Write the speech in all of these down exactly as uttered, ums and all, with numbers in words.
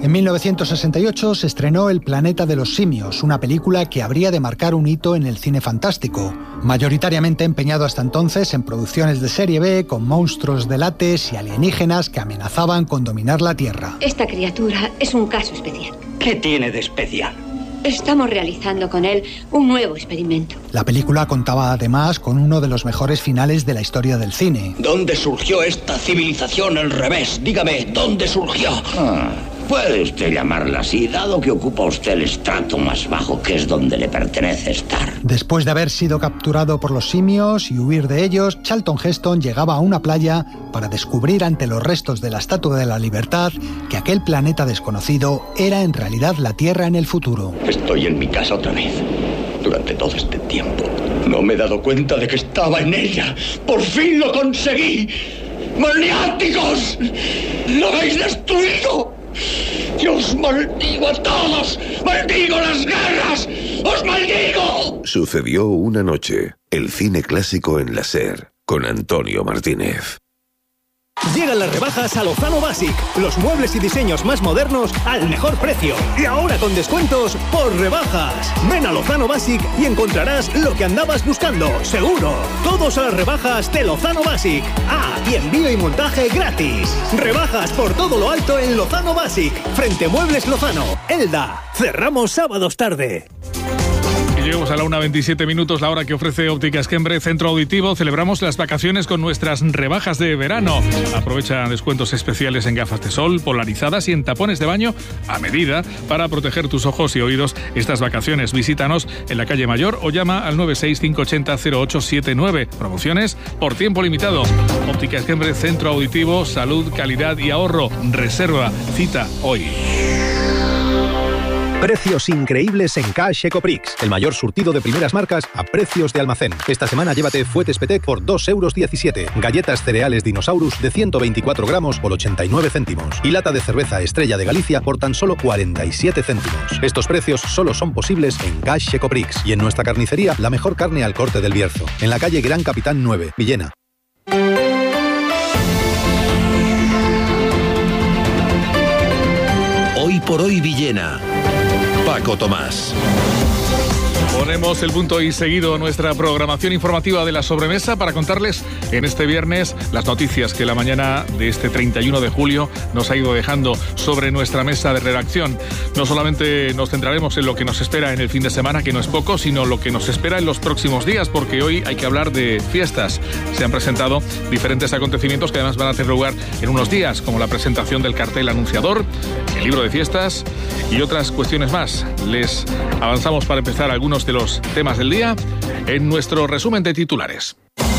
En mil novecientos sesenta y ocho se estrenó El planeta de los simios, una película que habría de marcar un hito en el cine fantástico, mayoritariamente empeñado hasta entonces en producciones de serie B con monstruos de látex y alienígenas que amenazaban con dominar la Tierra. Esta criatura es un caso especial. ¿Qué tiene de especial? Estamos realizando con él un nuevo experimento. La película contaba además con uno de los mejores finales de la historia del cine. ¿Dónde surgió esta civilización al revés? Dígame, ¿dónde surgió? Ah, puede usted llamarla así, dado que ocupa usted el estrato más bajo, que es donde le pertenece estar. Después de haber sido capturado por los simios y huir de ellos, Charlton Heston llegaba a una playa para descubrir ante los restos de la Estatua de la Libertad que aquel planeta desconocido era en realidad la Tierra en el futuro. Estoy en mi casa otra vez. Durante todo este tiempo no me he dado cuenta de que estaba en ella. ¡Por fin lo conseguí! ¡Maniáticos! ¡Lo habéis destruido! ¡Yo os maldigo a todos! ¡Maldigo las guerras! ¡Os maldigo! Sucedió una noche. El cine clásico en la SER, con Antonio Martínez. Llegan las rebajas a Lozano Basic. Los muebles y diseños más modernos al mejor precio. Y ahora con descuentos por rebajas. Ven a Lozano Basic y encontrarás lo que andabas buscando, seguro. Todos a las rebajas de Lozano Basic. Ah, y envío y montaje gratis. Rebajas por todo lo alto en Lozano Basic. Frente Muebles Lozano. Elda. Cerramos sábados tarde. Llegamos a la una veintisiete minutos, la hora que ofrece Ópticas Kembre, Centro Auditivo. Celebramos las vacaciones con nuestras rebajas de verano. Aprovecha descuentos especiales en gafas de sol, polarizadas y en tapones de baño a medida para proteger tus ojos y oídos estas vacaciones. Visítanos en la calle Mayor o llama al nueve seis cinco ocho cero cero ocho siete nueve. Promociones por tiempo limitado. Ópticas Kembre, Centro Auditivo, salud, calidad y ahorro. Reserva, cita hoy. Precios increíbles en Cash Ecoprix, el mayor surtido de primeras marcas a precios de almacén. Esta semana llévate Fuetes Petec por dos euros diecisiete, galletas cereales Dinosaurus de ciento veinticuatro gramos por ochenta y nueve céntimos y lata de cerveza Estrella de Galicia por tan solo cuarenta y siete céntimos. Estos precios solo son posibles en Cash Ecoprix y en nuestra carnicería la mejor carne al corte del Bierzo, en la calle Gran Capitán nueve, Villena. Hoy por hoy Villena. Paco Tomás. Ponemos el punto y seguido a nuestra programación informativa de la sobremesa para contarles en este viernes las noticias que la mañana de este treinta y uno de julio nos ha ido dejando sobre nuestra mesa de redacción. No solamente nos centraremos en lo que nos espera en el fin de semana, que no es poco, sino lo que nos espera en los próximos días, porque hoy hay que hablar de fiestas. Se han presentado diferentes acontecimientos que además van a tener lugar en unos días, como la presentación del cartel anunciador, el libro de fiestas y otras cuestiones más. Les avanzamos para empezar algunos de los temas del día en nuestro resumen de titulares.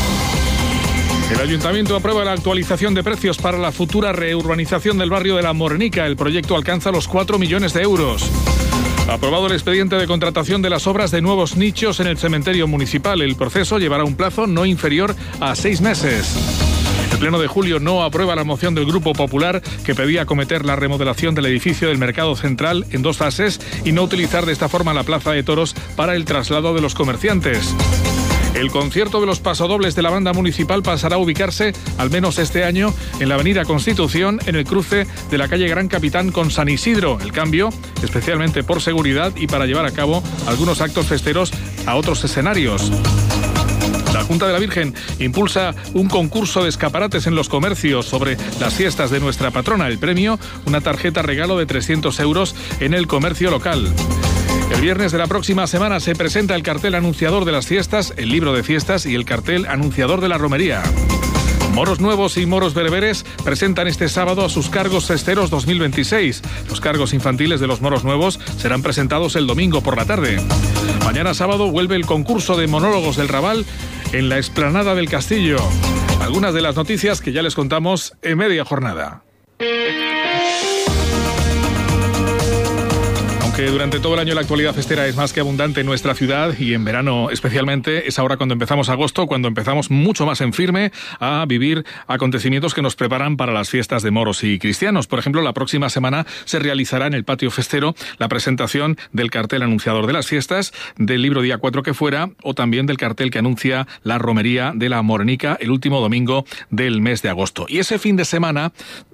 El Ayuntamiento aprueba la actualización de precios para la futura reurbanización del barrio de La Morenica. El proyecto alcanza los cuatro millones de euros. Aprobado el expediente de contratación de las obras de nuevos nichos en el cementerio municipal. El proceso llevará un plazo no inferior a seis meses. El Pleno de julio no aprueba la moción del Grupo Popular que pedía acometer la remodelación del edificio del Mercado Central en dos fases y no utilizar de esta forma la Plaza de Toros para el traslado de los comerciantes. El concierto de los pasodobles de la banda municipal pasará a ubicarse, al menos este año, en la avenida Constitución, en el cruce de la calle Gran Capitán con San Isidro. El cambio, especialmente por seguridad y para llevar a cabo algunos actos festeros a otros escenarios. La Junta de la Virgen impulsa un concurso de escaparates en los comercios sobre las fiestas de nuestra patrona. El premio, una tarjeta regalo de trescientos euros en el comercio local. El viernes de la próxima semana se presenta el cartel anunciador de las fiestas, el libro de fiestas y el cartel anunciador de la romería. Moros nuevos y moros bereberes presentan este sábado a sus cargos festeros dos mil veintiséis. Los cargos infantiles de los moros nuevos serán presentados el domingo por la tarde. Mañana sábado vuelve el concurso de monólogos del Raval en la explanada del Castillo. Algunas de las noticias que ya les contamos en media jornada. Aunque durante todo el año la actualidad festera es más que abundante en nuestra ciudad y en verano especialmente, es ahora cuando empezamos agosto, cuando empezamos mucho más en firme a vivir acontecimientos que nos preparan para las fiestas de moros y cristianos. Por ejemplo, la próxima semana se realizará en el patio festero la presentación del cartel anunciador de las fiestas, del libro Día cuatro que fuera, o también del cartel que anuncia la romería de La Morenica el último domingo del mes de agosto. Y ese fin de semana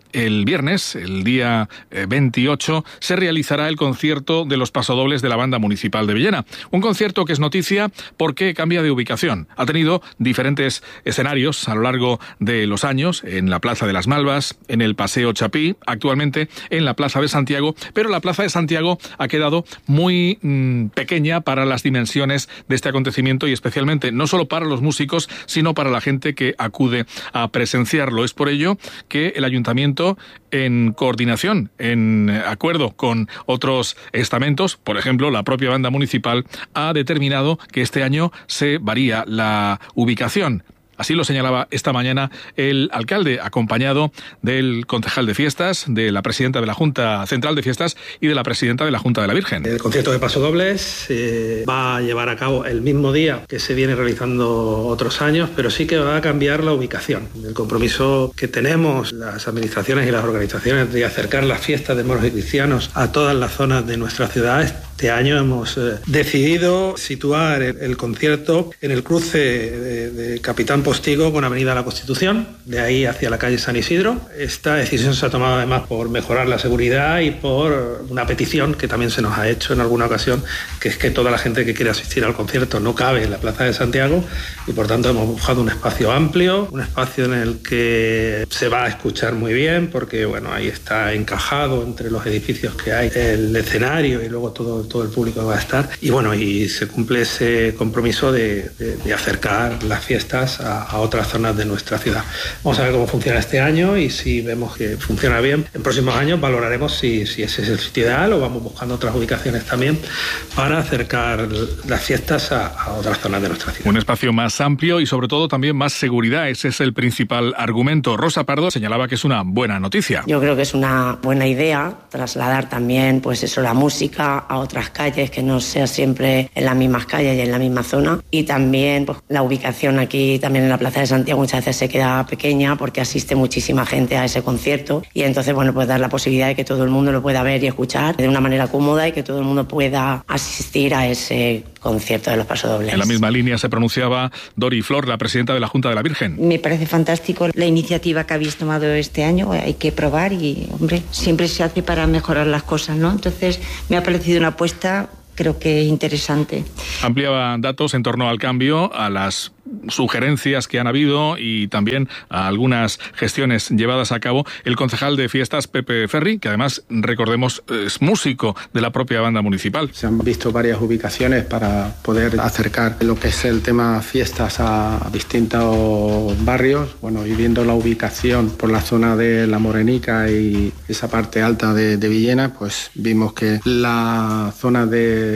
el viernes, el día veintiocho, se realizará el concierto de los pasodobles de la Banda Municipal de Villena. Un concierto que es noticia porque cambia de ubicación. Ha tenido diferentes escenarios a lo largo de los años, en la Plaza de las Malvas, en el Paseo Chapí, actualmente en la Plaza de Santiago, pero la Plaza de Santiago ha quedado muy mmm, pequeña para las dimensiones de este acontecimiento y especialmente no solo para los músicos, sino para la gente que acude a presenciarlo. Es por ello que el Ayuntamiento, en coordinación, en acuerdo con otros estamentos, por ejemplo, la propia Banda Municipal, ha determinado que este año se varía la ubicación. Así lo señalaba esta mañana el alcalde, acompañado del concejal de fiestas, de la presidenta de la Junta Central de Fiestas y de la presidenta de la Junta de la Virgen. El concierto de pasodobles se eh, va a llevar a cabo el mismo día que se viene realizando otros años, pero sí que va a cambiar la ubicación. El compromiso que tenemos las administraciones y las organizaciones de acercar las fiestas de moros y cristianos a todas las zonas de nuestra ciudad. Este año hemos eh, decidido situar el, el concierto en el cruce de, de Capitán Postigo con Avenida La Constitución, de ahí hacia la calle San Isidro. Esta decisión se ha tomado además por mejorar la seguridad y por una petición que también se nos ha hecho en alguna ocasión, que es que toda la gente que quiere asistir al concierto no cabe en la Plaza de Santiago y por tanto hemos buscado un espacio amplio, un espacio en el que se va a escuchar muy bien porque bueno, ahí está encajado entre los edificios que hay el escenario y luego todo, todo el público que va a estar y bueno, y se cumple ese compromiso de, de, de acercar las fiestas a a otras zonas de nuestra ciudad. Vamos a ver cómo funciona este año y si vemos que funciona bien, en próximos años valoraremos si, si ese es el sitio ideal o vamos buscando otras ubicaciones también para acercar las fiestas a, a otras zonas de nuestra ciudad. Un espacio más amplio y sobre todo también más seguridad, ese es el principal argumento. Rosa Pardo señalaba que es una buena noticia. Yo creo que es una buena idea trasladar también pues eso, la música a otras calles, que no sea siempre en las mismas calles y en la misma zona y también pues, la ubicación aquí también en la Plaza de Santiago muchas veces se queda pequeña porque asiste muchísima gente a ese concierto y entonces, bueno, pues dar la posibilidad de que todo el mundo lo pueda ver y escuchar de una manera cómoda y que todo el mundo pueda asistir a ese concierto de los pasodobles. En la misma línea se pronunciaba Dori Flor, la presidenta de la Junta de la Virgen. Me parece fantástico la iniciativa que habéis tomado este año, hay que probar y, hombre, siempre se hace para mejorar las cosas, ¿no? Entonces, me ha parecido una apuesta, creo que interesante. Ampliaba datos en torno al cambio, a las sugerencias que han habido y también a algunas gestiones llevadas a cabo el concejal de fiestas Pepe Ferri, que además, recordemos, es músico de la propia Banda Municipal. Se han visto varias ubicaciones para poder acercar lo que es el tema fiestas a distintos barrios, bueno, y viendo la ubicación por la zona de La Morenica y esa parte alta de, de Villena, pues vimos que la zona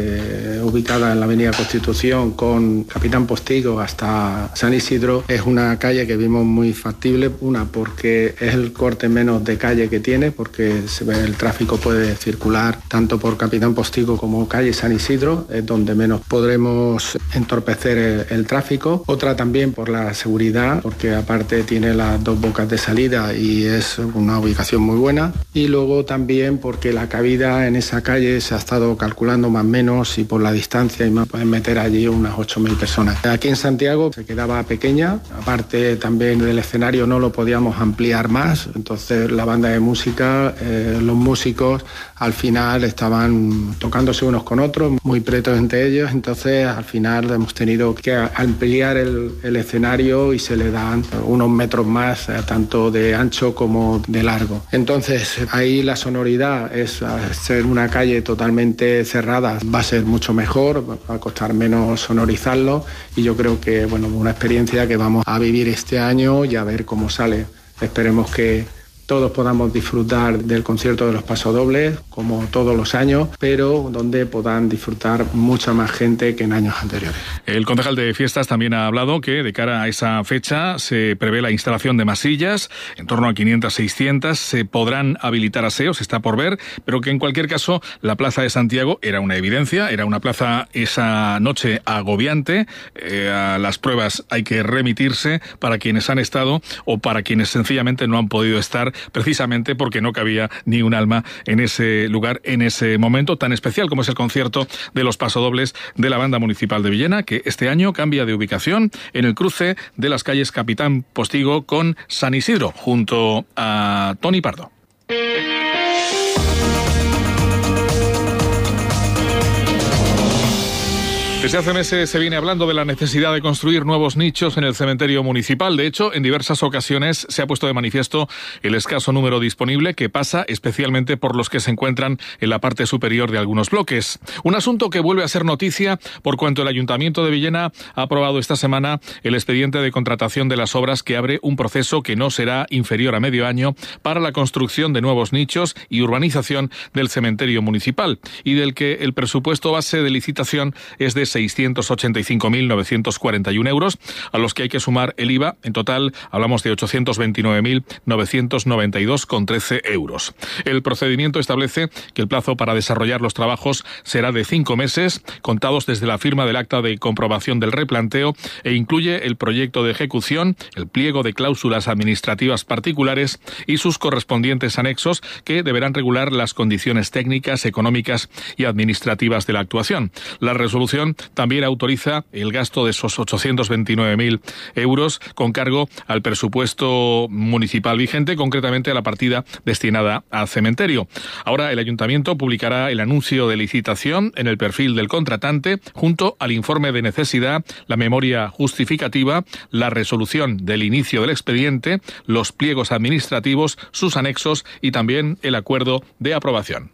de ubicada en la Avenida Constitución con Capitán Postigo hasta San Isidro es una calle que vimos muy factible, una porque es el corte menos de calle que tiene, porque se ve, el tráfico puede circular tanto por Capitán Postigo como calle San Isidro, es donde menos podremos entorpecer el, el tráfico. Otra también por la seguridad, porque aparte tiene las dos bocas de salida y es una ubicación muy buena. Y luego también porque la cabida en esa calle se ha estado calculando más o menos y por la distancia y más pueden meter allí unas ocho mil personas. Aquí en Santiago se quedaba pequeña, aparte también del escenario no lo podíamos ampliar más, entonces la banda de música, eh, los músicos al final estaban tocándose unos con otros, muy pretos entre ellos, entonces al final hemos tenido que ampliar el, el escenario y se le dan unos metros más, eh, tanto de ancho como de largo. Entonces ahí la sonoridad es al ser una calle totalmente cerrada, va a ser mucho mejor, va a costar menos sonorizarlo y yo creo que bueno, una experiencia que vamos a vivir este año y a ver cómo sale. Esperemos que todos podamos disfrutar del concierto de los pasodobles, como todos los años, pero donde puedan disfrutar mucha más gente que en años anteriores. El concejal de fiestas también ha hablado que de cara a esa fecha se prevé la instalación de más sillas, en torno a quinientas, seiscientas, se podrán habilitar aseos, está por ver, pero que en cualquier caso la Plaza de Santiago era una evidencia, era una plaza esa noche agobiante, eh, a las pruebas hay que remitirse para quienes han estado o para quienes sencillamente no han podido estar precisamente porque no cabía ni un alma en ese lugar, en ese momento tan especial como es el concierto de los pasodobles de la Banda Municipal de Villena, que este año cambia de ubicación en el cruce de las calles Capitán Postigo con San Isidro, junto a Tony Pardo. Desde hace meses se viene hablando de la necesidad de construir nuevos nichos en el cementerio municipal. De hecho, en diversas ocasiones se ha puesto de manifiesto el escaso número disponible, que pasa especialmente por los que se encuentran en la parte superior de algunos bloques. Un asunto que vuelve a ser noticia por cuanto el Ayuntamiento de Villena ha aprobado esta semana el expediente de contratación de las obras que abre un proceso que no será inferior a medio año para la construcción de nuevos nichos y urbanización del cementerio municipal, y del que el presupuesto base de licitación es de seiscientos ochenta y cinco mil novecientos cuarenta y uno euros, a los que hay que sumar el I V A. En total hablamos de ochocientos veintinueve mil novecientos noventa y dos con trece euros. El procedimiento establece que el plazo para desarrollar los trabajos será de cinco meses, contados desde la firma del acta de comprobación del replanteo, e incluye el proyecto de ejecución, el pliego de cláusulas administrativas particulares y sus correspondientes anexos, que deberán regular las condiciones técnicas, económicas y administrativas de la actuación. La resolución también autoriza el gasto de esos ochocientos veintinueve mil euros con cargo al presupuesto municipal vigente, concretamente a la partida destinada al cementerio. Ahora el Ayuntamiento publicará el anuncio de licitación en el perfil del contratante, junto al informe de necesidad, la memoria justificativa, la resolución del inicio del expediente, los pliegos administrativos, sus anexos y también el acuerdo de aprobación.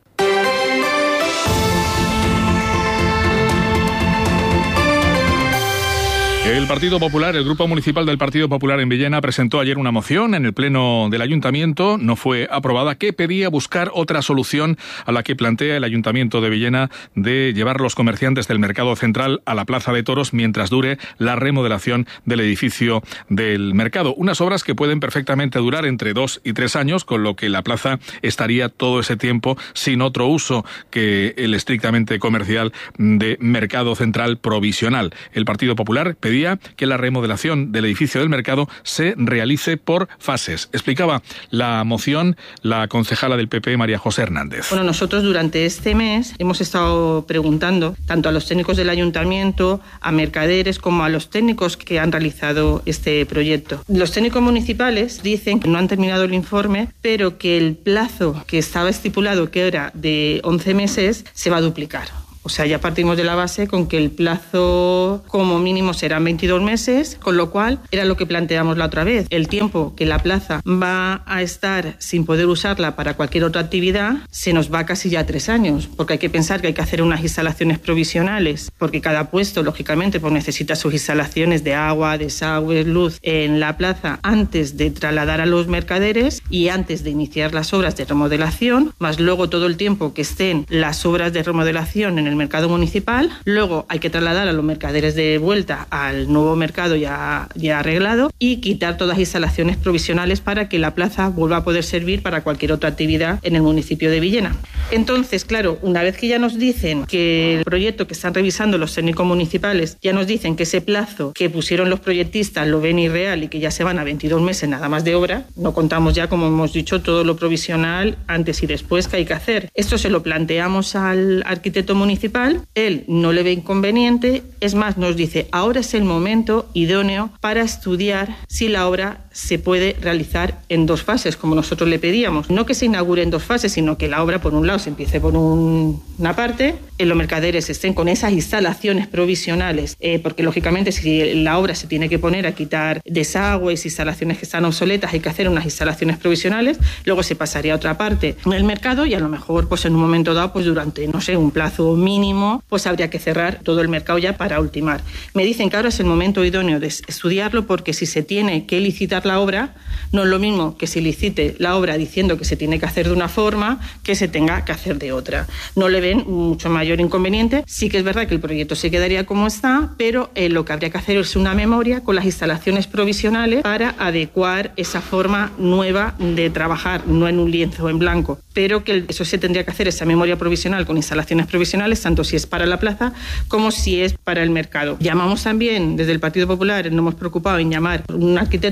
El Partido Popular, el Grupo Municipal del Partido Popular en Villena, presentó ayer una moción en el Pleno del Ayuntamiento, no fue aprobada, que pedía buscar otra solución a la que plantea el Ayuntamiento de Villena de llevar los comerciantes del Mercado Central a la Plaza de Toros mientras dure la remodelación del edificio del mercado. Unas obras que pueden perfectamente durar entre dos y tres años, con lo que la plaza estaría todo ese tiempo sin otro uso que el estrictamente comercial de Mercado Central provisional. El Partido Popular pedía que la remodelación del edificio del mercado se realice por fases. Explicaba la moción la concejala del P P, María José Hernández. Bueno, nosotros durante este mes hemos estado preguntando tanto a los técnicos del ayuntamiento, a mercaderes, como a los técnicos que han realizado este proyecto. Los técnicos municipales dicen que no han terminado el informe, pero que el plazo que estaba estipulado, que era de once meses, se va a duplicar. O sea, ya partimos de la base con que el plazo como mínimo serán veintidós meses, con lo cual era lo que planteamos la otra vez. El tiempo que la plaza va a estar sin poder usarla para cualquier otra actividad se nos va casi ya a tres años, porque hay que pensar que hay que hacer unas instalaciones provisionales, porque cada puesto, lógicamente, pues necesita sus instalaciones de agua, desagüe, luz en la plaza antes de trasladar a los mercaderes y antes de iniciar las obras de remodelación, más luego todo el tiempo que estén las obras de remodelación en el mercado municipal. Luego hay que trasladar a los mercaderes de vuelta al nuevo mercado ya, ya arreglado y quitar todas las instalaciones provisionales para que la plaza vuelva a poder servir para cualquier otra actividad en el municipio de Villena. Entonces, claro, una vez que ya nos dicen que el proyecto que están revisando los técnicos municipales, ya nos dicen que ese plazo que pusieron los proyectistas lo ven irreal y que ya se van a veintidós meses nada más de obra, no contamos ya, como hemos dicho, todo lo provisional antes y después que hay que hacer. Esto se lo planteamos al arquitecto municipal. Él no le ve inconveniente, es más, nos dice, ahora es el momento idóneo para estudiar si la obra se puede realizar en dos fases, como nosotros le pedíamos. No que se inaugure en dos fases, sino que la obra, por un lado, se empiece por un, una parte, en los mercaderes estén con esas instalaciones provisionales, eh, porque lógicamente si la obra se tiene que poner a quitar desagües, instalaciones que están obsoletas, hay que hacer unas instalaciones provisionales, luego se pasaría a otra parte en el mercado y a lo mejor pues en un momento dado, pues durante, no sé, un plazo mínimo, pues habría que cerrar todo el mercado ya para ultimar. Me dicen que ahora es el momento idóneo de estudiarlo, porque si se tiene que licitar la obra, no es lo mismo que se licite la obra diciendo que se tiene que hacer de una forma que se tenga que hacer de otra. No le ven mucho mayor inconveniente. Sí que es verdad que el proyecto se quedaría como está, pero eh, lo que habría que hacer es una memoria con las instalaciones provisionales para adecuar esa forma nueva de trabajar, no en un lienzo en blanco, pero que eso se tendría que hacer, esa memoria provisional con instalaciones provisionales, tanto si es para la plaza como si es para el mercado. Llamamos también desde el Partido Popular, nos hemos preocupado en llamar un arquitecto que era un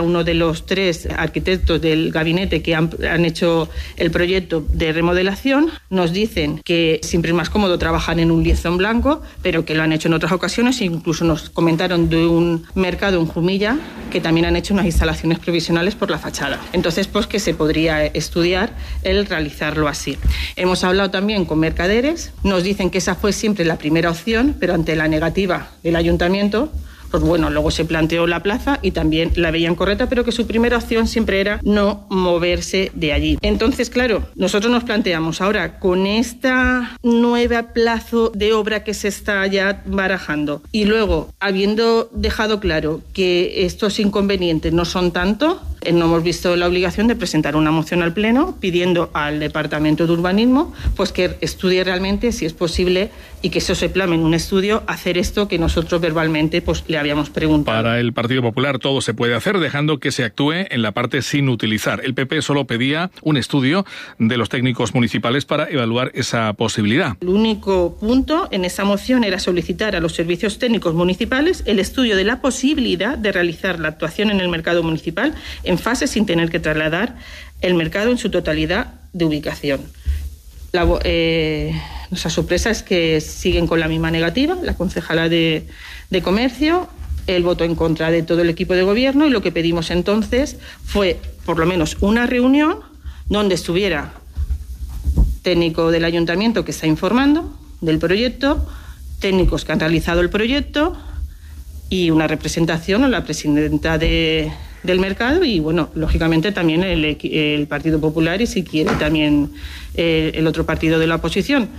uno de los tres arquitectos del gabinete que han, han hecho el proyecto de remodelación. Nos dicen que siempre es más cómodo trabajar en un lienzo en blanco, pero que lo han hecho en otras ocasiones. Incluso nos comentaron de un mercado en Jumilla que también han hecho unas instalaciones provisionales por la fachada. Entonces, pues que se podría estudiar el realizarlo así. Hemos hablado también con mercaderes, nos dicen que esa fue siempre la primera opción, pero ante la negativa del ayuntamiento, pues bueno, luego se planteó la plaza y también la veían correcta, pero que su primera opción siempre era no moverse de allí. Entonces, claro, nosotros nos planteamos ahora, con esta nueva plazo de obra que se está ya barajando, y luego, habiendo dejado claro que estos inconvenientes no son tanto, no hemos visto la obligación de presentar una moción al Pleno pidiendo al Departamento de Urbanismo pues que estudie realmente si es posible y que eso se plasme en un estudio, hacer esto que nosotros verbalmente pues le habíamos preguntado. Para el Partido Popular todo se puede hacer dejando que se actúe en la parte sin utilizar. El P P solo pedía un estudio de los técnicos municipales para evaluar esa posibilidad. El único punto en esa moción era solicitar a los servicios técnicos municipales el estudio de la posibilidad de realizar la actuación en el mercado municipal en fase sin tener que trasladar el mercado en su totalidad de ubicación. La, eh, nuestra sorpresa es que siguen con la misma negativa, la concejala de, de Comercio, el voto en contra de todo el equipo de gobierno, y lo que pedimos entonces fue por lo menos una reunión donde estuviera técnico del ayuntamiento que está informando del proyecto, técnicos que han realizado el proyecto y una representación o la presidenta de... del mercado y, bueno, lógicamente también el, el Partido Popular y, si quiere, también eh, el otro partido de la oposición.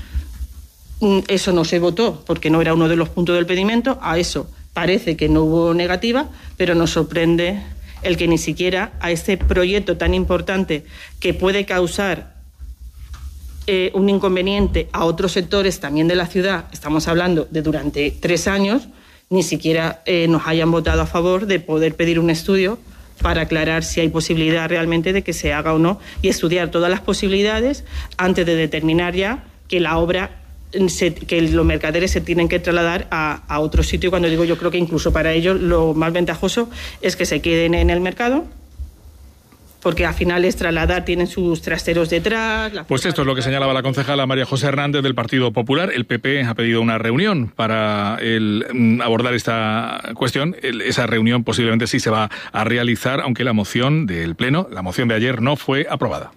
Eso no se votó porque no era uno de los puntos del pedimento. A eso parece que no hubo negativa, pero nos sorprende el que ni siquiera a este proyecto tan importante que puede causar eh, un inconveniente a otros sectores también de la ciudad, estamos hablando de durante tres años, ni siquiera eh, nos hayan votado a favor de poder pedir un estudio para aclarar si hay posibilidad realmente de que se haga o no y estudiar todas las posibilidades antes de determinar ya que la obra, se, que los mercaderes se tienen que trasladar a, a otro sitio. Cuando digo yo creo que incluso para ellos lo más ventajoso es que se queden en el mercado, porque al final es trasladar, tienen sus trasteros detrás. Pues esto es lo que señalaba la concejala María José Hernández del Partido Popular. El P P ha pedido una reunión para el, abordar esta cuestión. El, esa reunión posiblemente sí se va a realizar, aunque la moción del Pleno, la moción de ayer, no fue aprobada.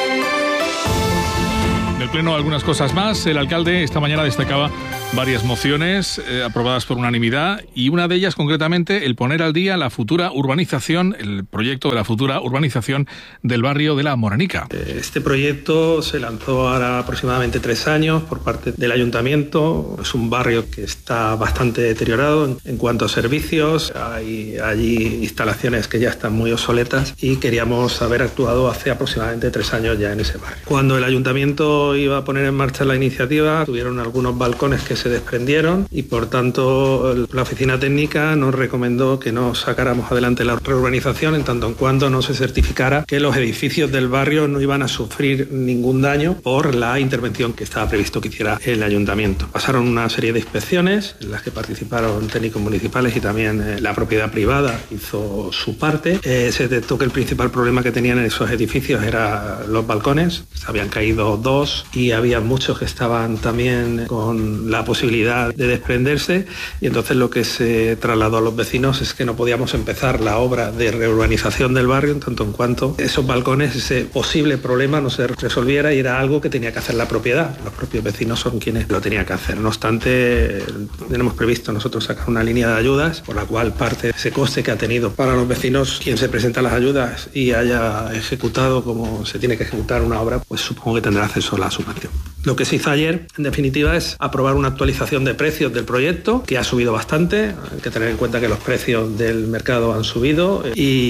Del Pleno algunas cosas más. El alcalde esta mañana destacaba varias mociones eh, aprobadas por unanimidad, y una de ellas concretamente el poner al día la futura urbanización, el proyecto de la futura urbanización del barrio de La Morenica. Este proyecto se lanzó ahora aproximadamente tres años por parte del ayuntamiento. Es un barrio que está bastante deteriorado en, en cuanto a servicios. Hay allí instalaciones que ya están muy obsoletas y queríamos haber actuado hace aproximadamente tres años ya en ese barrio. Cuando el ayuntamiento iba a poner en marcha la iniciativa, tuvieron algunos balcones que se desprendieron y, por tanto, la oficina técnica nos recomendó que no sacáramos adelante la reurbanización en tanto en cuanto no se certificara que los edificios del barrio no iban a sufrir ningún daño por la intervención que estaba previsto que hiciera el ayuntamiento. Pasaron una serie de inspecciones en las que participaron técnicos municipales y también eh, la propiedad privada hizo su parte. Eh, se detectó que el principal problema que tenían en esos edificios era los balcones. Se habían caído dos y había muchos que estaban también con la posibilidad de desprenderse, y entonces lo que se trasladó a los vecinos es que no podíamos empezar la obra de reurbanización del barrio en tanto en cuanto esos balcones, ese posible problema no se resolviera, y era algo que tenía que hacer la propiedad. Los propios vecinos son quienes lo tenían que hacer. No obstante, tenemos previsto nosotros sacar una línea de ayudas por la cual parte de ese coste que ha tenido para los vecinos quien se presenta a las ayudas y haya ejecutado como se tiene que ejecutar una obra, pues supongo que tendrá acceso a la subvención. Lo que se hizo ayer, en definitiva, es aprobar una actualización de precios del proyecto, que ha subido bastante. Hay que tener en cuenta que los precios del mercado han subido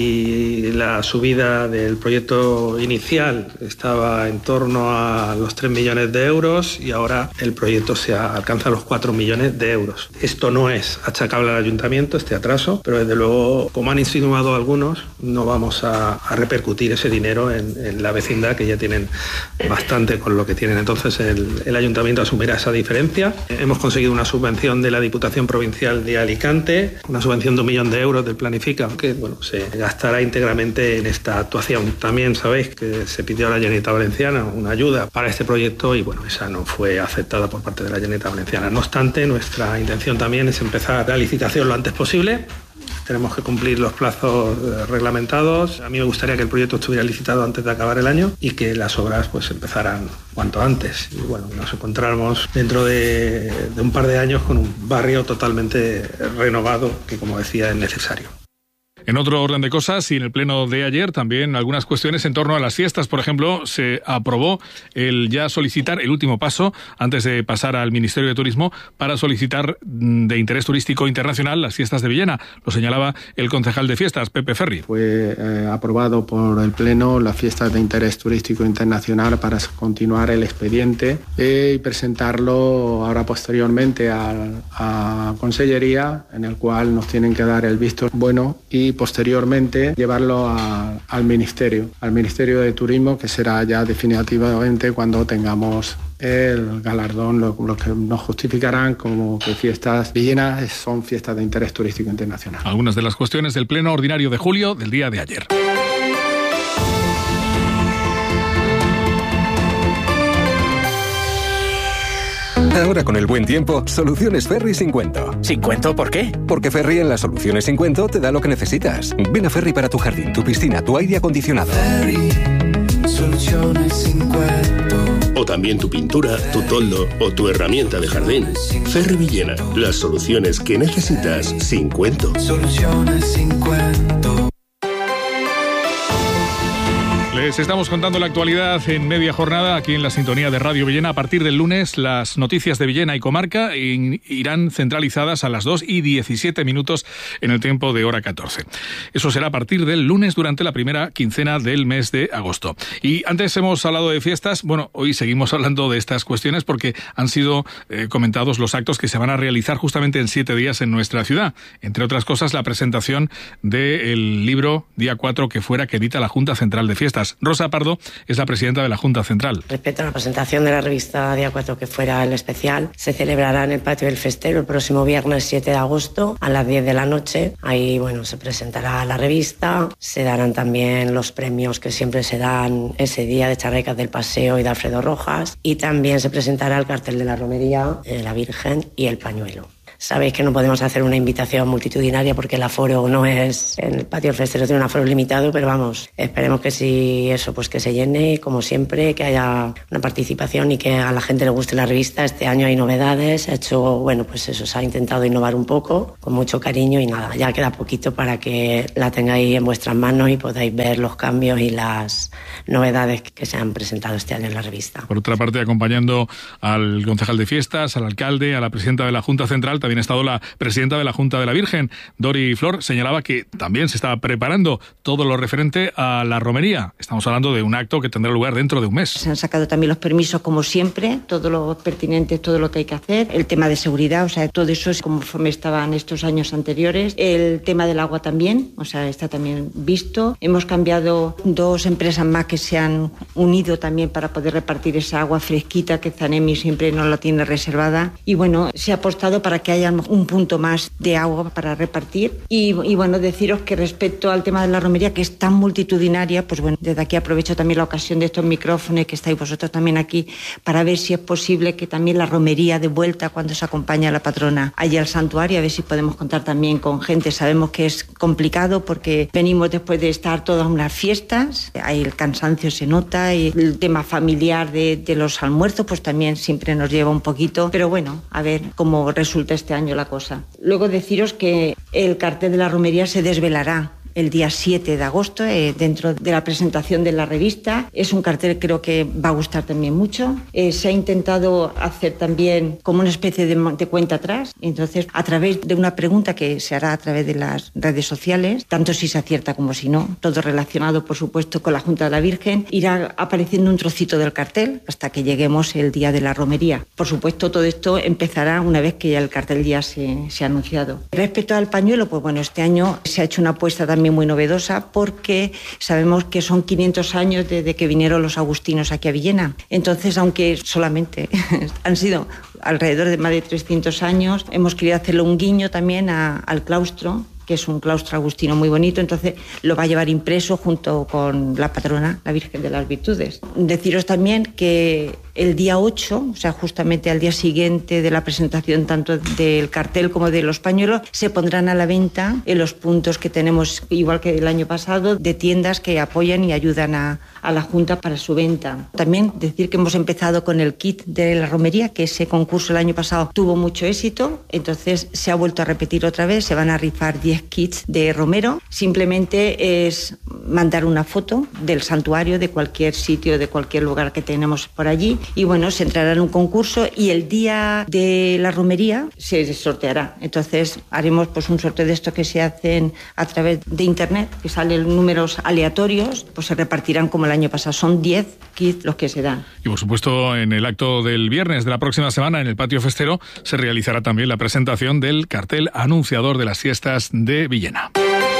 y la subida del proyecto inicial estaba en torno a los tres millones de euros y ahora el proyecto se alcanza los cuatro millones de euros. Esto no es achacable al ayuntamiento, este atraso, pero desde luego, como han insinuado algunos, no vamos a, a repercutir ese dinero en, en la vecindad, que ya tienen bastante con lo que tienen. Entonces, el, el ayuntamiento asumirá esa diferencia. Hemos conseguido una subvención de la Diputación Provincial de Alicante, una subvención de un millón de euros del Planifica, que bueno, se gastará íntegramente en esta actuación. También sabéis que se pidió a la Generalitat Valenciana una ayuda para este proyecto y bueno, esa no fue aceptada por parte de la Generalitat Valenciana. No obstante, nuestra intención también es empezar la licitación lo antes posible. Tenemos que cumplir los plazos reglamentados. A mí me gustaría que el proyecto estuviera licitado antes de acabar el año y que las obras pues empezaran cuanto antes. Y bueno, nos encontramos dentro de, de un par de años con un barrio totalmente renovado que, como decía, es necesario. En otro orden de cosas, y en el pleno de ayer, también algunas cuestiones en torno a las fiestas. Por ejemplo, se aprobó el ya solicitar el último paso, antes de pasar al Ministerio de Turismo, para solicitar de interés turístico internacional las fiestas de Villena. Lo señalaba el concejal de fiestas, Pepe Ferri. Fue eh, aprobado por el pleno las fiestas de interés turístico internacional para continuar el expediente eh, y presentarlo ahora posteriormente a, a Consellería, en el cual nos tienen que dar el visto bueno y posteriormente llevarlo a, al Ministerio, al Ministerio de Turismo, que será ya definitivamente cuando tengamos el galardón, lo, lo que nos justificarán como que fiestas Villena son fiestas de interés turístico internacional. Algunas de las cuestiones del pleno ordinario de julio del día de ayer. Ahora con el buen tiempo, Soluciones Ferri sin cuento. ¿Sin cuento? ¿Por qué? Porque Ferri en las Soluciones sin cuento te da lo que necesitas. Ven a Ferri para tu jardín, tu piscina, tu aire acondicionado. Ferri, Soluciones sin cuento. O también tu pintura, tu toldo o tu herramienta de jardín. Ferri Villena, las soluciones que necesitas sin cuento. Soluciones sin cuento. Les estamos contando la actualidad en media jornada aquí en la sintonía de Radio Villena. A partir del lunes, las noticias de Villena y comarca irán centralizadas a las dos y diecisiete minutos en el tiempo de hora catorce. Eso será a partir del lunes durante la primera quincena del mes de agosto. Y antes hemos hablado de fiestas. Bueno, hoy seguimos hablando de estas cuestiones porque han sido eh, comentados los actos que se van a realizar justamente en siete días en nuestra ciudad. Entre otras cosas, la presentación del libro Día cuatro que fuera que edita la Junta Central de Fiestas. Rosa Pardo es la presidenta de la Junta Central. Respecto a la presentación de la revista Día cuatro que fuera el especial, se celebrará en el Patio del Festero el próximo viernes siete de agosto a las diez de la noche. Ahí, bueno, se presentará la revista, se darán también los premios que siempre se dan ese día de Charrecas del Paseo y de Alfredo Rojas, y también se presentará el cartel de la romería, eh, la Virgen y el pañuelo. Sabéis que no podemos hacer una invitación multitudinaria porque el aforo no es, en el Patio del Festero tiene un aforo limitado, pero vamos, esperemos que si eso, pues que se llene, como siempre, que haya una participación y que a la gente le guste la revista. Este año hay novedades, se ha hecho, bueno, pues eso, se ha intentado innovar un poco, con mucho cariño y nada, ya queda poquito para que la tengáis en vuestras manos y podáis ver los cambios y las novedades que se han presentado este año en la revista. Por otra parte, acompañando al concejal de fiestas, al alcalde, a la presidenta de la Junta Central, también ha estado la presidenta de la Junta de la Virgen, Dori Flor. Señalaba que también se estaba preparando todo lo referente a la romería. Estamos hablando de un acto que tendrá lugar dentro de un mes. Se han sacado también los permisos, como siempre, todo lo pertinente, todo lo que hay que hacer. El tema de seguridad, o sea, todo eso es conforme estaban estos años anteriores. El tema del agua también, o sea, está también visto. Hemos cambiado dos empresas más que se han unido también para poder repartir esa agua fresquita que Zanemi siempre nos la tiene reservada. Y bueno, se ha apostado para que haya un punto más de agua para repartir. Y, y bueno, deciros que respecto al tema de la romería, que es tan multitudinaria, pues bueno, desde aquí aprovecho también la ocasión de estos micrófonos que estáis vosotros también aquí, para ver si es posible que también la romería de vuelta, cuando se acompaña a la patrona allí al santuario, a ver si podemos contar también con gente. Sabemos que es complicado porque venimos después de estar todas unas fiestas, ahí el cansancio se nota, y el tema familiar de, de los almuerzos pues también siempre nos lleva un poquito, pero bueno, a ver cómo resulta este año la cosa. Luego deciros que el cartel de la romería se desvelará el día siete de agosto, eh, dentro de la presentación de la revista. Es un cartel que creo que va a gustar también mucho. Eh, se ha intentado hacer también como una especie de, de cuenta atrás. Entonces, a través de una pregunta que se hará a través de las redes sociales, tanto si se acierta como si no, todo relacionado, por supuesto, con la Junta de la Virgen, irá apareciendo un trocito del cartel hasta que lleguemos el día de la romería. Por supuesto, todo esto empezará una vez que ya el cartel ya se, se ha anunciado. Respecto al pañuelo, pues bueno, este año se ha hecho una apuesta también también muy novedosa porque sabemos que son quinientos años desde que vinieron los agustinos aquí a Villena. Entonces, aunque solamente han sido alrededor de más de trescientos años, hemos querido hacerle un guiño también a, al claustro, que es un claustro agustino muy bonito, entonces lo va a llevar impreso junto con la patrona, la Virgen de las Virtudes. Deciros también que el día ocho, o sea, justamente al día siguiente de la presentación tanto del cartel como de los pañuelos, se pondrán a la venta en los puntos que tenemos, igual que el año pasado, de tiendas que apoyan y ayudan a, a la Junta para su venta. También decir que hemos empezado con el kit de la romería, que ese concurso el año pasado tuvo mucho éxito, entonces se ha vuelto a repetir otra vez, se van a rifar diez kits de romero. Simplemente es mandar una foto del santuario, de cualquier sitio, de cualquier lugar que tenemos por allí, y bueno, se entrará en un concurso y el día de la romería se sorteará. Entonces haremos pues un sorteo de estos que se hacen a través de internet, que salen números aleatorios, pues se repartirán como el año pasado. Son diez kits los que se dan. Y por supuesto, en el acto del viernes de la próxima semana, en el patio festero, se realizará también la presentación del cartel anunciador de las fiestas de Villena.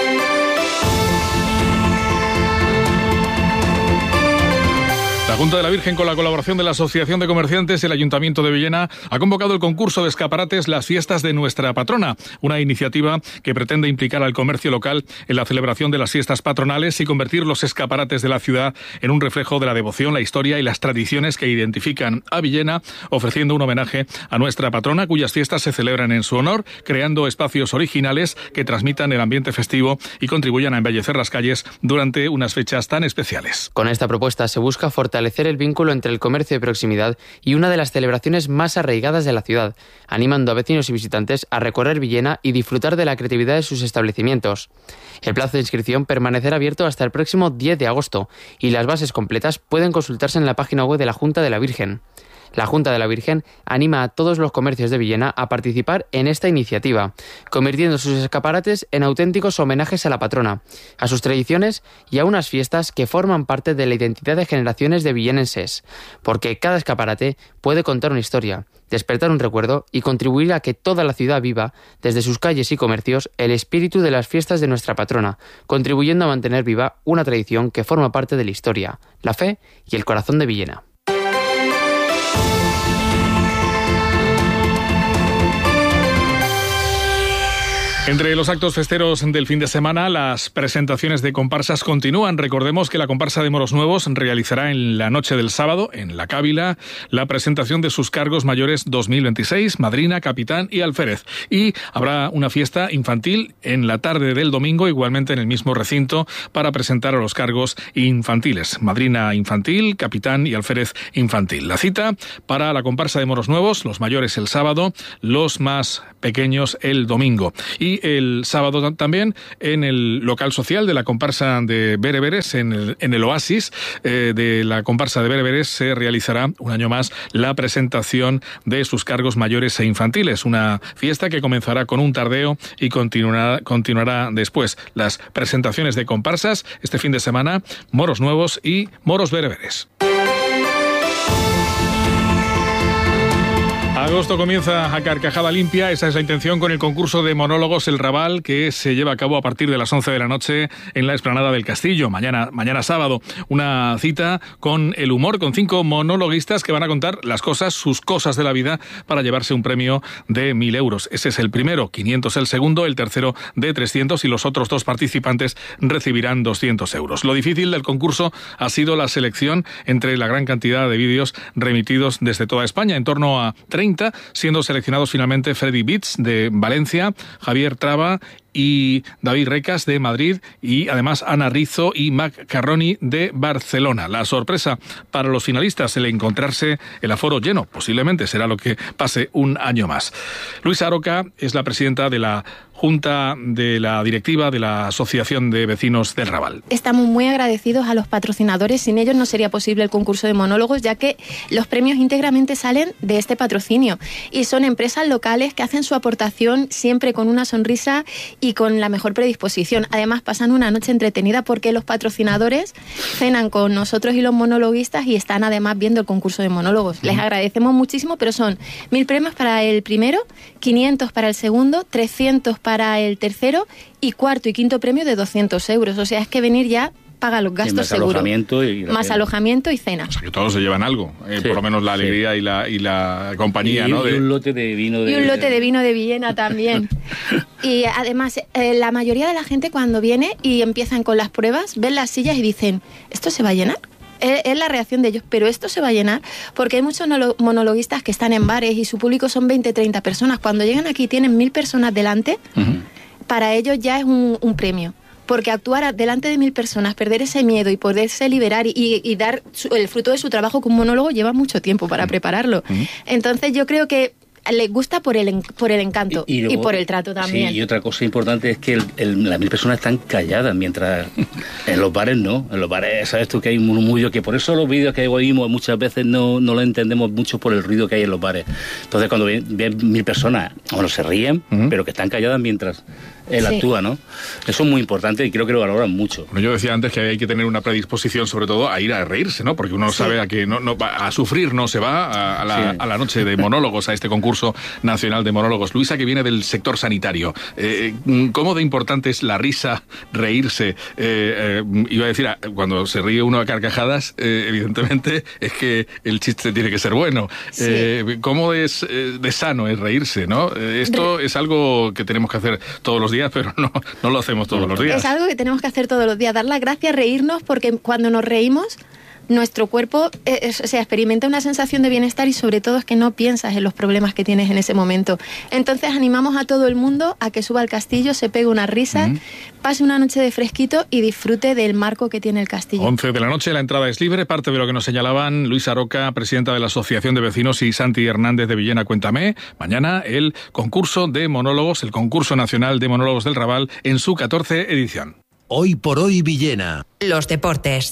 La Junta de la Virgen, con la colaboración de la Asociación de Comerciantes y el Ayuntamiento de Villena, ha convocado el concurso de escaparates Las Fiestas de Nuestra Patrona, una iniciativa que pretende implicar al comercio local en la celebración de las fiestas patronales y convertir los escaparates de la ciudad en un reflejo de la devoción, la historia y las tradiciones que identifican a Villena, ofreciendo un homenaje a nuestra patrona, cuyas fiestas se celebran en su honor, creando espacios originales que transmitan el ambiente festivo y contribuyan a embellecer las calles durante unas fechas tan especiales. Con esta propuesta se busca fortalecer fortalecer el vínculo entre el comercio de proximidad y una de las celebraciones más arraigadas de la ciudad, animando a vecinos y visitantes a recorrer Villena y disfrutar de la creatividad de sus establecimientos. El plazo de inscripción permanecerá abierto hasta el próximo diez de agosto y las bases completas pueden consultarse en la página web de la Junta de la Virgen. La Junta de la Virgen anima a todos los comercios de Villena a participar en esta iniciativa, convirtiendo sus escaparates en auténticos homenajes a la patrona, a sus tradiciones y a unas fiestas que forman parte de la identidad de generaciones de villenenses, porque cada escaparate puede contar una historia, despertar un recuerdo y contribuir a que toda la ciudad viva, desde sus calles y comercios, el espíritu de las fiestas de nuestra patrona, contribuyendo a mantener viva una tradición que forma parte de la historia, la fe y el corazón de Villena. Entre los actos festeros del fin de semana, las presentaciones de comparsas continúan. Recordemos que la comparsa de Moros Nuevos realizará en la noche del sábado, en la Cávila, la presentación de sus cargos mayores dos mil veintiséis, madrina, capitán y alférez. Y habrá una fiesta infantil en la tarde del domingo, igualmente en el mismo recinto, para presentar a los cargos infantiles. Madrina infantil, capitán y alférez infantil. La cita para la comparsa de Moros Nuevos, los mayores el sábado, los más pequeños el domingo. Y el sábado también en el local social de la comparsa de Bereberes, en el, en el Oasis eh, de la comparsa de Bereberes, se realizará un año más la presentación de sus cargos mayores e infantiles. Una fiesta que comenzará con un tardeo y continuará, continuará después. Las presentaciones de comparsas este fin de semana, Moros Nuevos y Moros Bereberes. Agosto comienza a carcajada limpia, esa es la intención con el concurso de monólogos El Raval, que se lleva a cabo a partir de las once de la noche en la explanada del Castillo, mañana, mañana sábado. Una cita con el humor, con cinco monologuistas que van a contar las cosas, sus cosas de la vida, para llevarse un premio de mil euros. Ese es el primero, quinientos el segundo, el tercero de trescientos y los otros dos participantes recibirán doscientos euros. Lo difícil del concurso ha sido la selección entre la gran cantidad de vídeos remitidos desde toda España, en torno a treinta, siendo seleccionados finalmente Freddy Beats de Valencia, Javier Traba y David Recas de Madrid y además Ana Rizo y Mac Carroni de Barcelona. La sorpresa para los finalistas, el encontrarse el aforo lleno, posiblemente será lo que pase un año más. Luisa Aroca es la presidenta de la Junta de la Directiva de la Asociación de Vecinos del Raval. Estamos muy agradecidos a los patrocinadores, sin ellos no sería posible el concurso de monólogos, ya que los premios íntegramente salen de este patrocinio y son empresas locales que hacen su aportación siempre con una sonrisa y con la mejor predisposición. Además, pasan una noche entretenida porque los patrocinadores cenan con nosotros y los monologuistas y están además viendo el concurso de monólogos. Les agradecemos muchísimo, pero son mil premios para el primero, quinientos para el segundo, trescientos para el tercero y cuarto y quinto premio de doscientos euros. O sea, es que venir ya paga los gastos más seguro. Alojamiento y más cena. alojamiento y cena. O sea, que todos se llevan algo, eh, sí, por lo menos la alegría sí. y, la, y la compañía, y, ¿no? Y de... un lote de vino de... Y un lote de vino de Villena también. Y además, eh, la mayoría de la gente cuando viene y empiezan con las pruebas, ven las sillas y dicen, ¿esto se va a llenar? Es, es la reacción de ellos, pero esto se va a llenar porque hay muchos monologuistas que están en bares y su público son veinte, treinta personas. Cuando llegan aquí y tienen mil personas delante, uh-huh. para ellos ya es un, un premio. Porque actuar delante de mil personas, perder ese miedo y poderse liberar y, y, y dar su, el fruto de su trabajo como monólogo lleva mucho tiempo para prepararlo. Uh-huh. Entonces yo creo que les gusta por el, por el encanto y, y, luego, y por el trato también. Sí, y otra cosa importante es que el, el, las mil personas están calladas, mientras en los bares no. En los bares, sabes tú que hay un murmullo, que por eso los vídeos que oímos muchas veces no, no lo entendemos mucho por el ruido que hay en los bares. Entonces cuando ven, ven mil personas, bueno, se ríen, uh-huh. pero que están calladas mientras él sí. actúa, ¿no? Eso es muy importante y creo que lo valoran mucho. Bueno, yo decía antes que hay que tener una predisposición, sobre todo, a ir a reírse, ¿no? Porque uno sí. sabe a que no, no a sufrir no se va a, a, la, sí. a la noche de monólogos, a este concurso nacional de monólogos. Luisa, que viene del sector sanitario, eh, ¿cómo de importante es la risa, reírse? Eh, eh, iba a decir, cuando se ríe uno a carcajadas, eh, evidentemente es que el chiste tiene que ser bueno. Sí. Eh, ¿Cómo es eh, de sano es reírse, no? Eh, esto Re- es algo que tenemos que hacer todos los días, pero no, no lo hacemos todos los días. Es algo que tenemos que hacer todos los días, dar las gracias, reírnos, porque cuando nos reímos, nuestro cuerpo eh, o sea, experimenta una sensación de bienestar y sobre todo es que no piensas en los problemas que tienes en ese momento. Entonces animamos a todo el mundo a que suba al castillo, se pegue una risa, uh-huh. pase una noche de fresquito y disfrute del marco que tiene el castillo. once de la noche, la entrada es libre, parte de lo que nos señalaban Luisa Roca, presidenta de la Asociación de Vecinos, y Santi Hernández de Villena Cuéntame. Mañana el concurso de monólogos, el concurso nacional de monólogos del Raval en su catorce edición. Hoy por hoy Villena. Los deportes.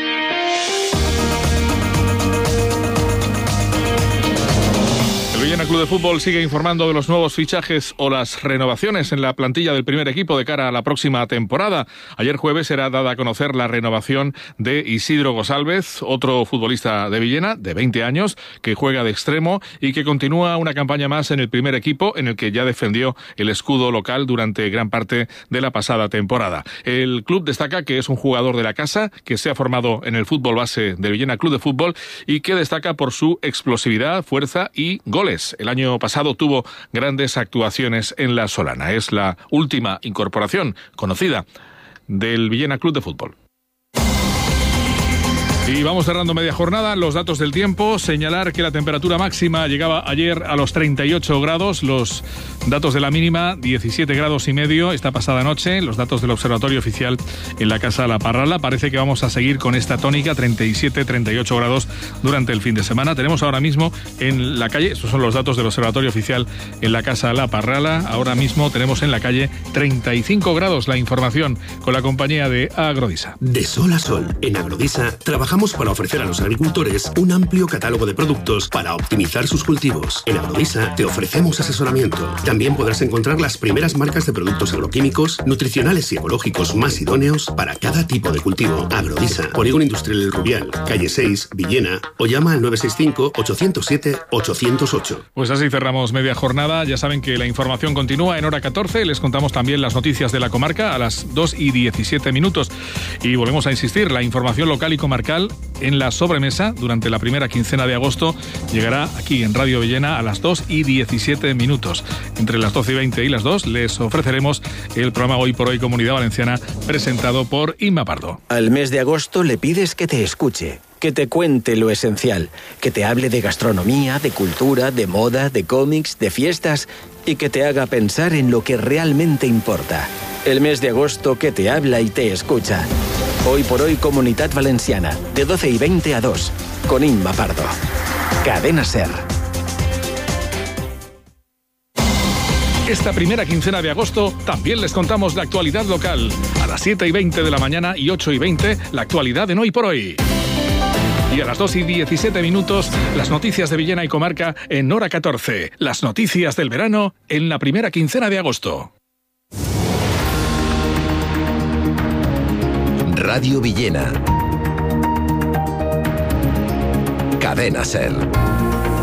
El Villena Club de Fútbol sigue informando de los nuevos fichajes o las renovaciones en la plantilla del primer equipo de cara a la próxima temporada. Ayer jueves era dada a conocer la renovación de Isidro González, otro futbolista de Villena, de veinte años, que juega de extremo y que continúa una campaña más en el primer equipo, en el que ya defendió el escudo local durante gran parte de la pasada temporada. El club destaca que es un jugador de la casa, que se ha formado en el fútbol base del Villena Club de Fútbol y que destaca por su explosividad, fuerza y goles. El año pasado tuvo grandes actuaciones en la Solana. Es la última incorporación conocida del Villena Club de Fútbol. Y vamos cerrando media jornada. Los datos del tiempo. Señalar que la temperatura máxima llegaba ayer a los treinta y ocho grados. Los datos de la mínima, diecisiete grados y medio esta pasada noche. Los datos del observatorio oficial en la Casa La Parrala. Parece que vamos a seguir con esta tónica, treinta y siete, treinta y ocho grados durante el fin de semana. Tenemos ahora mismo en la calle, estos son los datos del observatorio oficial en la Casa La Parrala. Ahora mismo tenemos en la calle treinta y cinco grados. La información con la compañía de Agrodisa. De sol a sol, en Agrodisa trabajamos para ofrecer a los agricultores un amplio catálogo de productos para optimizar sus cultivos. En Agrodisa te ofrecemos asesoramiento. También podrás encontrar las primeras marcas de productos agroquímicos, nutricionales y ecológicos más idóneos para cada tipo de cultivo. Agrodisa, Polígono Industrial El Rubial, calle seis, Villena, o llama al nueve seis cinco, ocho cero siete, ocho cero ocho. Pues así cerramos media jornada. Ya saben que la información continúa en hora catorce. Les contamos también las noticias de la comarca a las dos y diecisiete minutos. Y volvemos a insistir, la información local y comarcal en la sobremesa durante la primera quincena de agosto llegará aquí en Radio Villena a las dos y diecisiete minutos. Entre las doce y veinte y las dos les ofreceremos el programa Hoy por Hoy Comunidad Valenciana, presentado por Inma Pardo. Al mes de agosto le pides que te escuche, que te cuente lo esencial, que te hable de gastronomía, de cultura, de moda, de cómics, de fiestas y que te haga pensar en lo que realmente importa. El mes de agosto que te habla y te escucha. Hoy por Hoy Comunidad Valenciana, de doce y veinte a dos, con Inma Pardo. Cadena SER. Esta primera quincena de agosto también les contamos la actualidad local. A las siete y veinte de la mañana y ocho y veinte, la actualidad en Hoy por Hoy. Y a las dos y diecisiete minutos, las noticias de Villena y comarca en hora catorce. Las noticias del verano en la primera quincena de agosto. Radio Villena. Cadena Ser.